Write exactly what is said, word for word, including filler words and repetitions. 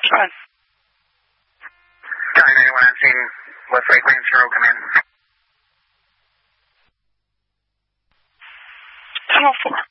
Fine. Calling anyone on scene. West Lake Range Zero, come in. ten oh four.